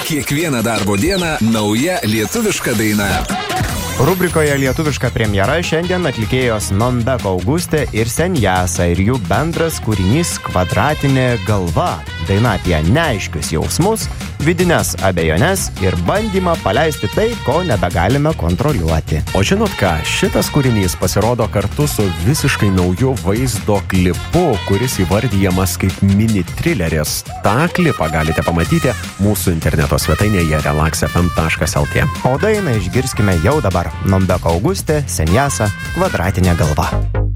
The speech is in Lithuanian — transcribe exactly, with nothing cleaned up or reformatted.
Kiekvieną darbo dieną nauja lietuviška daina. Rubrikoje lietuviška premjera šiandien atlikėjos Nombeko Augustė ir Senjasa ir jų bendras kūrinys Kvadratinė galva. Daina apie neaiškius jausmus, vidines abejones ir bandymą paleisti tai, ko nebegalime kontroliuoti. O žinot ką, šitas kūrinys pasirodo kartu su visiškai nauju vaizdo klipu, kuris įvardyjamas kaip mini trileris. Ta klipą galite pamatyti mūsų interneto svetainėje relax f m taškas l t. O dainą išgirskime jau dabar. Nombeko Augustė, Senjasa, Kvadratinė galva.